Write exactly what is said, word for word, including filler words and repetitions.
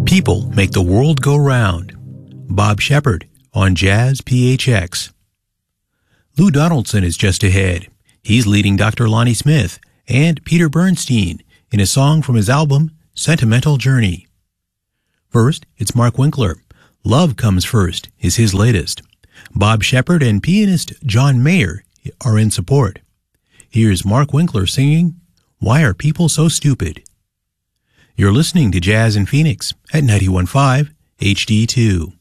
People Make the World Go Round. Bob Shepard on Jazz P H X. Lou Donaldson is just ahead. He's leading Doctor Lonnie Smith and Peter Bernstein in a song from his album, Sentimental Journey. First, it's Mark Winkler. Love Comes First is his latest. Bob Shepard and pianist John Mayer are in support. Here's Mark Winkler singing, Why Are People So Stupid? You're listening to Jazz in Phoenix at ninety-one point five H D two.